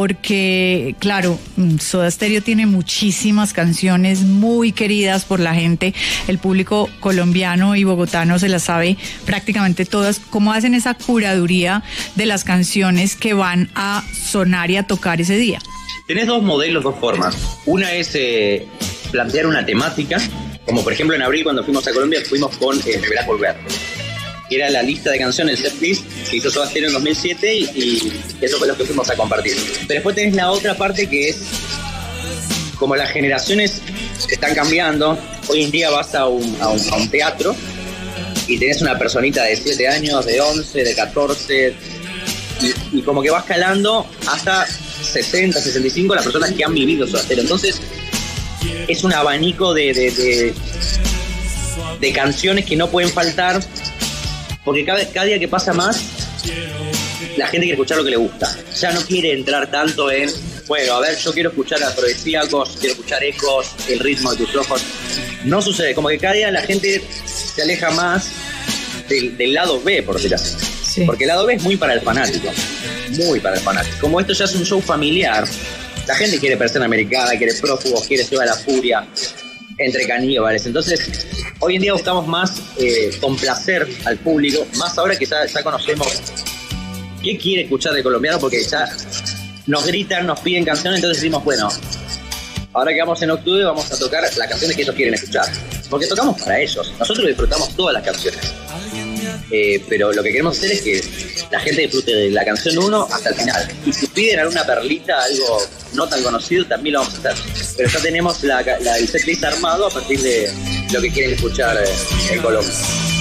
porque, claro, Soda Stereo tiene muchísimas canciones muy queridas por la gente. El público colombiano y bogotano se las sabe prácticamente todas. ¿Cómo hacen esa curaduría de las canciones que van a sonar y a tocar ese día? Tenés dos modelos, dos formas. Una es plantear una temática, como por ejemplo en abril cuando fuimos a Colombia fuimos con Me Verás Volver, que era la lista de canciones, el set list que hizo Soda Stereo en 2007 y eso fue lo que fuimos a compartir. Pero después tenés la otra parte que es, como las generaciones están cambiando, hoy en día vas a un teatro y tenés una personita de 7 años, de 11, de 14, y como que vas calando hasta 60, 65 las personas que han vivido Soda Stereo. Entonces es un abanico de canciones que no pueden faltar, porque cada día que pasa más la gente quiere escuchar lo que le gusta, ya no quiere entrar tanto en, bueno, a ver, yo quiero escuchar afrodisíacos, quiero escuchar ecos, el ritmo de tus ojos. No sucede, como que cada día la gente se aleja más del lado B, por decirlo así. Sí. Porque el lado B es muy para el fanático, muy para el fanático. Como esto ya es un show familiar, la gente quiere Persiana Americana, quiere Prófugos, quiere Ciudad de la Furia, Entre Caníbales. Entonces, hoy en día buscamos más complacer al público, más ahora que ya conocemos qué quiere escuchar de colombiano, porque ya nos gritan, nos piden canciones, entonces decimos, bueno, ahora que vamos en octubre vamos a tocar las canciones que ellos quieren escuchar, porque tocamos para ellos. Nosotros disfrutamos todas las canciones, pero lo que queremos hacer es que la gente disfrute de la canción 1 hasta el final. Y si piden alguna perlita, algo no tan conocido, también lo vamos a hacer. Pero ya tenemos el setlist armado a partir de lo que quieren escuchar en Colombia.